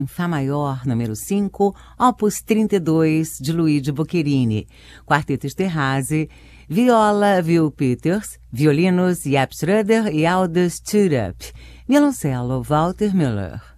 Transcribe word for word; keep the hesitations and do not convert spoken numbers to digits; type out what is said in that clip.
em Fá maior, número cinco, opus trinta e dois, de Luigi Boccherini. Quarteto Esterhazy, viola, Will Peters, violinos, Jaap Schroeder e Aldous Turap. Violoncelo, Walter Müller.